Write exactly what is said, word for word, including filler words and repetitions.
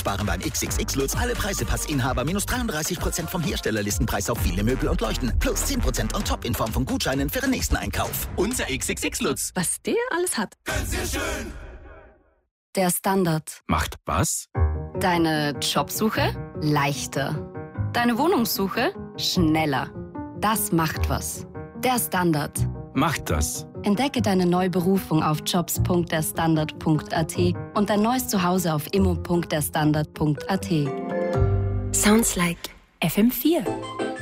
sparen beim X X X Lutz alle Preisepassinhaber minus dreiunddreißig Prozent vom Herstellerlistenpreis auf viele Möbel und Leuchten. Plus zehn Prozent on top in Form von Gutscheinen für den nächsten Einkauf. Unser X X X Lutz. Was der alles hat. Ganz sehr schön. Der Standard. Macht was? Deine Jobsuche leichter. Deine Wohnungssuche schneller. Das macht was. Der Standard. Macht das. Entdecke deine neue Berufung auf jobs punkt der standard punkt a t und dein neues Zuhause auf immo punkt der standard punkt a t. Sounds like F M vier.